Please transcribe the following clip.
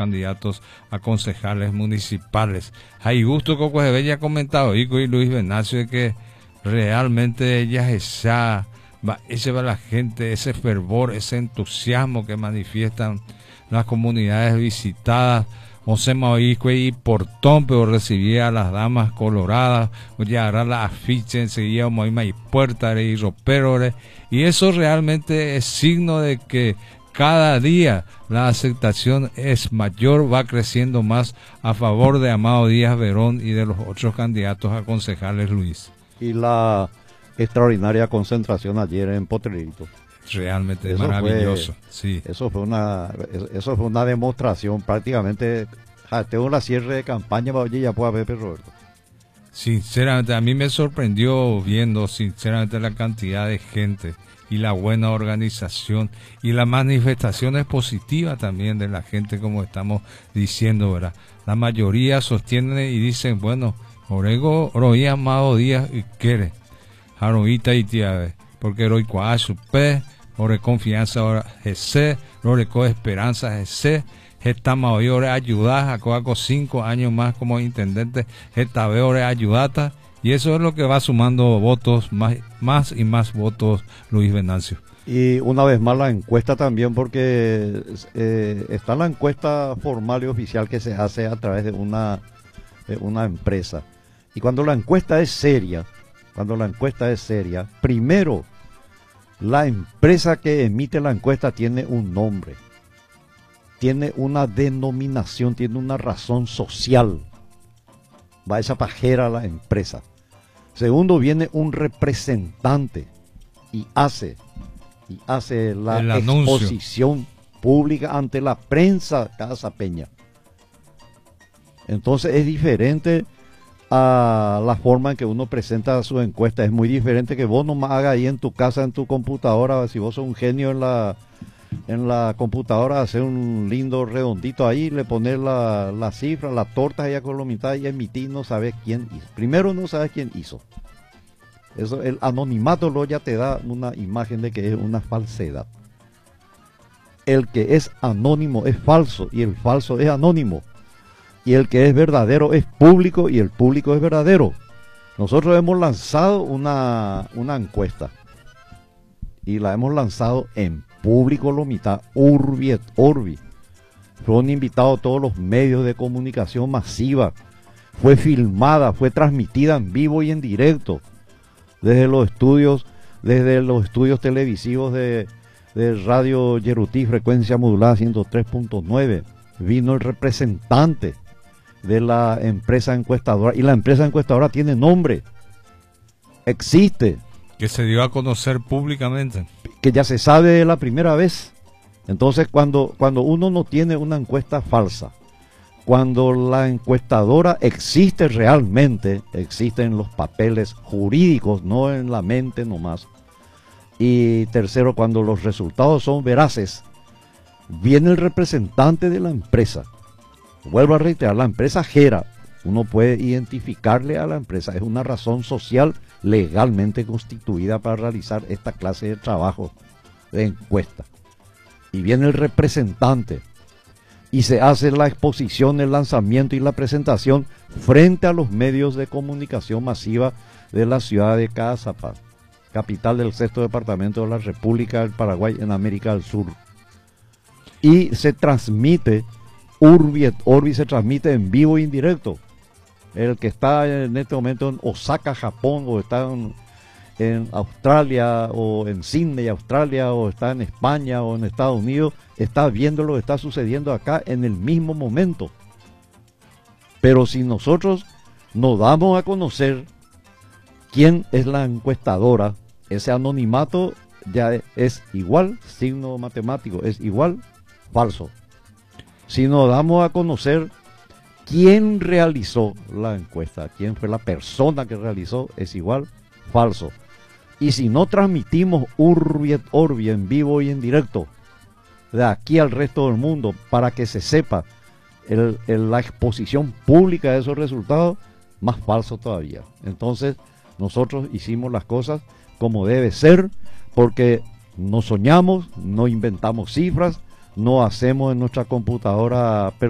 candidatos a concejales municipales. Hay gusto que ya ha comentado Ico y Luis Venancio de que realmente ella ese va la gente, ese fervor, ese entusiasmo que manifiestan las comunidades visitadas. José Maoísque y Portón, pero recibía a las damas coloradas, o ya agarrar la afiche enseguida, Moima y Puerta y Ropero, y eso realmente es signo de que cada día la aceptación es mayor, va creciendo más a favor de Amado Díaz Verón y de los otros candidatos a concejales, Luis. Y la extraordinaria concentración ayer en Potrerito. Realmente eso maravilloso. Sí. Eso fue una demostración prácticamente. Tengo la cierre de campaña, ya puede haber, Roberto. Sinceramente, a mí me sorprendió viendo sinceramente la cantidad de gente y la buena organización y las manifestaciones positivas también de la gente, como estamos diciendo, ¿verdad? La mayoría sostienen y dicen, bueno, Orego, Roí Amado Díaz y quiere, Jaroita y Tía, porque Roy Coazu P, Ore confianza ahora Jesé, Ore co esperanza Jesé, estamos hoy ore ayudar a coaco 5 años más como intendente, esta vez ore ayudata, y eso es lo que va sumando votos, más y más votos, Luis Venancio. Y una vez más la encuesta también, porque está la encuesta formal y oficial que se hace a través de una empresa. Y cuando la encuesta es seria, primero, la empresa que emite la encuesta tiene un nombre, tiene una denominación, tiene una razón social. Va esa pajera a la empresa. Segundo, viene un representante y hace la exposición pública ante la prensa casapeña. Entonces es diferente a la forma en que uno presenta su encuesta. Es muy diferente que vos nomás hagas ahí en tu casa, en tu computadora. Si vos sos un genio en la computadora, hacer un lindo redondito ahí, le poner la cifra, la torta allá con la mitad y emitir, no sabes quién hizo. Primero no sabes quién hizo. Eso, el anonimato lo ya te da una imagen de que es una falsedad. El que es anónimo es falso y el falso es anónimo. Y el que es verdadero es público y el público es verdadero. Nosotros hemos lanzado una encuesta y la hemos lanzado en público lo mitad, urbi et orbi. Fueron invitados todos los medios de comunicación masiva. Fue filmada, fue transmitida en vivo y en directo desde los estudios televisivos de Radio Yerutí, frecuencia modulada 103.9. Vino el representante de la empresa encuestadora y la empresa encuestadora tiene nombre, existe, que se dio a conocer públicamente, que ya se sabe de la primera vez. Entonces cuando uno no tiene una encuesta falsa, cuando la encuestadora existe realmente, existen los papeles jurídicos, no en la mente nomás, y tercero, cuando los resultados son veraces, viene el representante de la empresa. Vuelvo a reiterar, la empresa Gera, uno puede identificarle a la empresa, es una razón social legalmente constituida para realizar esta clase de trabajo de encuesta. Y viene el representante y se hace la exposición, el lanzamiento y la presentación frente a los medios de comunicación masiva de la ciudad de Caazapá, capital del 6º departamento de la República del Paraguay en América del Sur. Y se transmite, urbi et orbi, se transmite en vivo e indirecto. El que está en este momento en Osaka, Japón, o está en Australia, o en Sydney, Australia, o está en España, o en Estados Unidos, está viendo lo que está sucediendo acá en el mismo momento. Pero si nosotros nos damos a conocer quién es la encuestadora, ese anonimato ya es igual, signo matemático, es igual, falso. Si nos damos a conocer quién realizó la encuesta, quién fue la persona que realizó, es igual, falso. Y si no transmitimos urbi et orbi en vivo y en directo de aquí al resto del mundo para que se sepa la exposición pública de esos resultados, más falso todavía. Entonces nosotros hicimos las cosas como debe ser, porque no soñamos, no inventamos cifras, no hacemos en nuestra computadora